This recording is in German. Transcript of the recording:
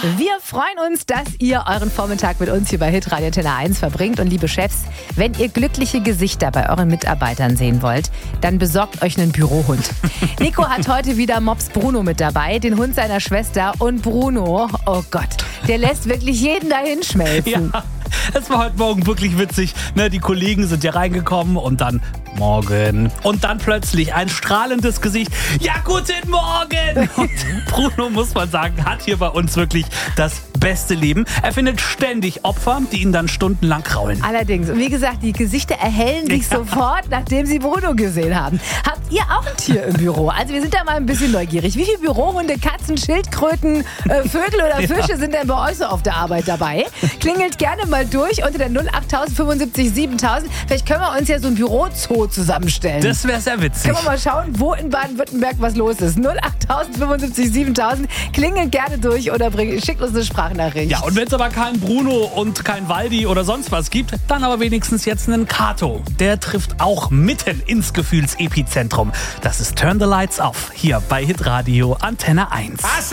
Wir freuen uns, dass ihr euren Vormittag mit uns hier bei Hitradio Antenne 1 verbringt. Und liebe Chefs, wenn ihr glückliche Gesichter bei euren Mitarbeitern sehen wollt, dann besorgt euch einen Bürohund. Nico hat heute wieder Mops Bruno mit dabei, den Hund seiner Schwester. Und Bruno, oh Gott, der lässt wirklich jeden dahin schmelzen. Ja, es war heute Morgen wirklich witzig. Die Kollegen sind ja reingekommen und dann morgen. Und dann plötzlich ein strahlendes Gesicht. Ja, guten Morgen! Und Bruno, muss man sagen, hat hier bei uns wirklich das beste Leben. Er findet ständig Opfer, die ihn dann stundenlang kraulen. Allerdings. Und wie gesagt, die Gesichter erhellen sich sofort, nachdem sie Bruno gesehen haben. Habt ihr auch ein Tier im Büro? Also wir sind da mal ein bisschen neugierig. Wie viele Bürohunde, Katzen, Schildkröten, Vögel oder Fische sind denn bei euch so auf der Arbeit dabei? Klingelt gerne mal durch unter der 08000 75 7000. Vielleicht können wir uns ja so ein Bürozoo zusammenstellen. Das wäre sehr witzig. Können wir mal schauen, wo in Baden-Württemberg was los ist. 08000 75 7000. Klingelt gerne durch oder schickt uns eine Sprachnachricht. Ja, und wenn es aber keinen Bruno und kein Waldi oder sonst was gibt, dann aber wenigstens jetzt einen Kato. Der trifft auch mitten ins Gefühlsepizentrum. Das ist Turn the Lights Off, hier bei Hitradio Antenne 1.